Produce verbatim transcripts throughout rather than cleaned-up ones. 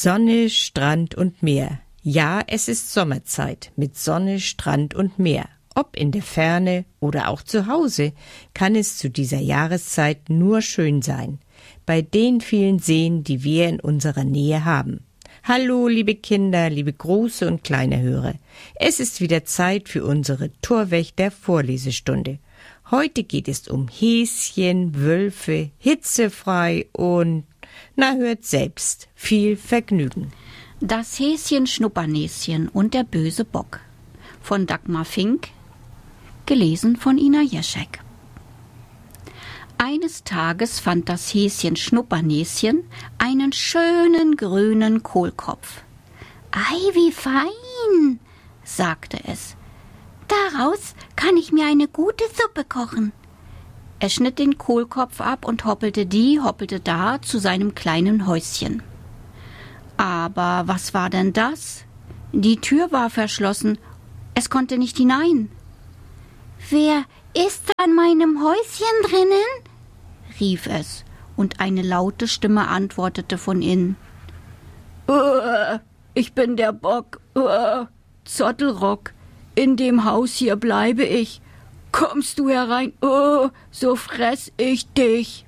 Sonne, Strand und Meer. Ja, es ist Sommerzeit mit Sonne, Strand und Meer. Ob in der Ferne oder auch zu Hause, kann es zu dieser Jahreszeit nur schön sein. Bei den vielen Seen, die wir in unserer Nähe haben. Hallo, liebe Kinder, liebe große und kleine Hörer. Es ist wieder Zeit für unsere Torwächter-Vorlesestunde. Heute geht es um Häschen, Wölfe, hitzefrei und, na hört selbst, viel Vergnügen. Das Häschen Schnuppernäschen und der böse Bock von Dagmar Fink, gelesen von Ina Jeschek. Eines Tages fand das Häschen Schnuppernäschen einen schönen grünen Kohlkopf. »Ei, wie fein«, sagte es. »Daraus kann ich mir eine gute Suppe kochen.« Es schnitt den Kohlkopf ab und hoppelte die, hoppelte da zu seinem kleinen Häuschen. Aber was war denn das? Die Tür war verschlossen, es konnte nicht hinein. »Wer ist an meinem Häuschen drinnen?« rief es, und eine laute Stimme antwortete von innen. »Uh, ich bin der Bock, uh, Zottelrock, in dem Haus hier bleibe ich. Kommst du herein, uh, so fress ich dich.«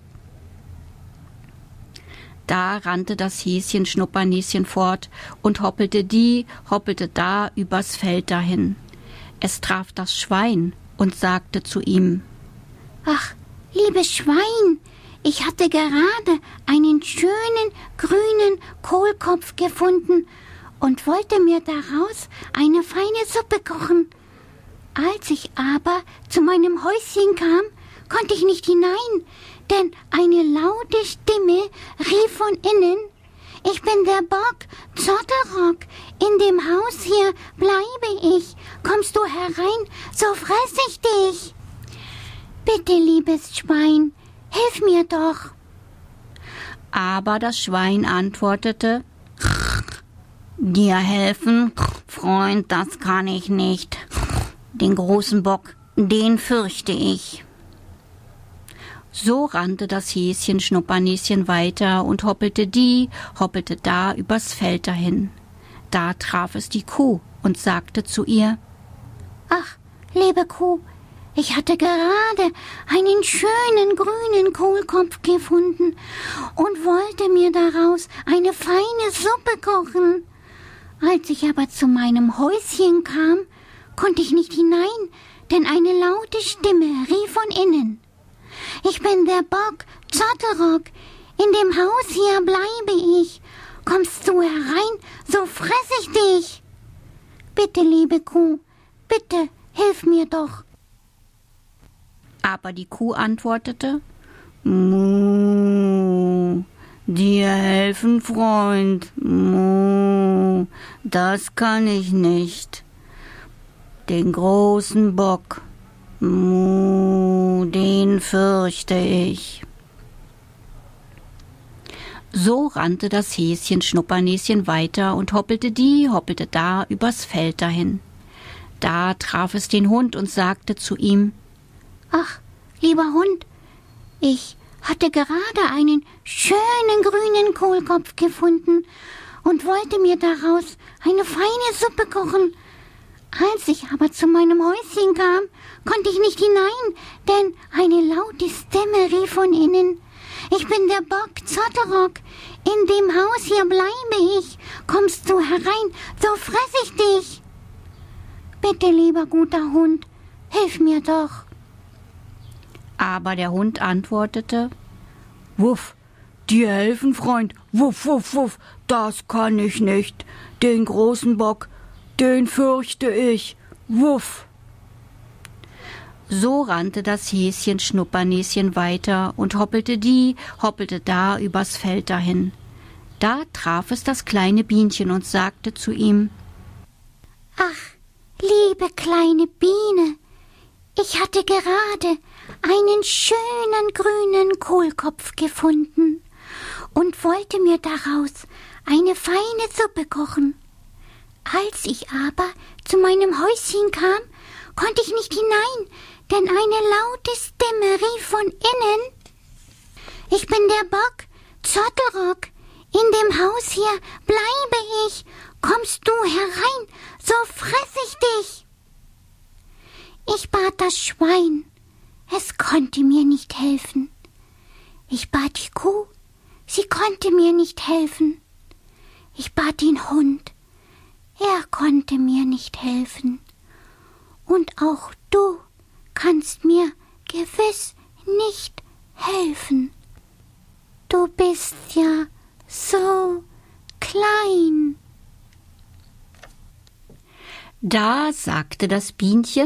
Da rannte das Häschen Schnuppernäschen fort und hoppelte die, hoppelte da übers Feld dahin. Es traf das Schwein und sagte zu ihm: »Ach, liebes Schwein, ich hatte gerade einen schönen grünen Kohlkopf gefunden und wollte mir daraus eine feine Suppe kochen. Als ich aber zu meinem Häuschen kam, konnte ich nicht hinein, denn eine laute Stimme rief von innen: »Ich bin der Bock, Zottelrock, in dem Haus hier bleibe ich. Kommst du herein, so fress ich dich.« »Bitte, liebes Schwein, hilf mir doch.« Aber das Schwein antwortete: »Dir helfen, Freund, das kann ich nicht. Den großen Bock, den fürchte ich.« So rannte das Häschen Schnuppernäschen weiter und hoppelte die, hoppelte da übers Feld dahin. Da traf es die Kuh und sagte zu ihr: »Ach, liebe Kuh, ich hatte gerade einen schönen grünen Kohlkopf gefunden und wollte mir daraus eine feine Suppe kochen. Als ich aber zu meinem Häuschen kam, konnte ich nicht hinein, denn eine laute Stimme rief von innen: »Ich bin der Bock, Zottelrock, in dem Haus hier bleibe ich. Kommst du herein, so fress ich dich.« »Bitte, liebe Kuh, bitte, hilf mir doch.« Aber die Kuh antwortete: »Muh, dir helfen, Freund, muh, das kann ich nicht. Den großen Bock, muh, den fürchte ich.« So rannte das Häschen Schnuppernäschen weiter und hoppelte die, hoppelte da übers Feld dahin. Da traf es den Hund und sagte zu ihm: »Ach, lieber Hund, ich hatte gerade einen schönen grünen Kohlkopf gefunden und wollte mir daraus eine feine Suppe kochen. Als ich aber zu meinem Häuschen kam, konnte ich nicht hinein, denn eine laute Stimme rief von innen: »Ich bin der Bock, Zottelrock, in dem Haus hier bleibe ich. Kommst du herein, so fress ich dich.« »Bitte, lieber guter Hund, hilf mir doch.« Aber der Hund antwortete: »Wuff, dir helfen, Freund, wuff, wuff, wuff, das kann ich nicht. Den großen Bock, den fürchte ich, wuff.« So rannte das Häschen Schnuppernäschen weiter und hoppelte die, hoppelte da übers Feld dahin. Da traf es das kleine Bienchen und sagte zu ihm: »Ach, liebe kleine Biene, ich hatte gerade einen schönen grünen Kohlkopf gefunden und wollte mir daraus eine feine Suppe kochen. Als ich aber zu meinem Häuschen kam, konnte ich nicht hinein, denn eine laute Stimme rief von innen: »Ich bin der Bock, Zottelrock, In dem Haus hier bleibe ich. Kommst du herein, so fress ich dich. Ich bat das Schwein, es konnte mir nicht helfen. Ich bat die Kuh, sie konnte mir nicht helfen. Ich bat den Hund, er konnte mir nicht helfen. Und auch du kannst mir gewiss nicht helfen. Du bist ja so klein. Da sagte das Bienchen: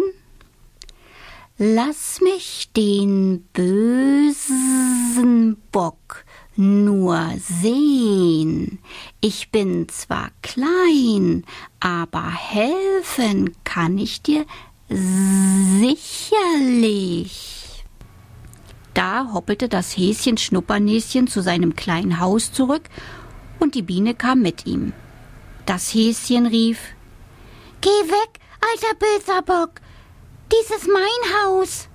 Lass mich den bösen Bock nur sehen. Ich bin zwar klein, aber helfen kann ich dir sicherlich. Da hoppelte das Häschen Schnuppernäschen zu seinem kleinen Haus zurück und die Biene kam mit ihm. Das Häschen rief: Geh weg, alter böser Bock, dies ist mein Haus.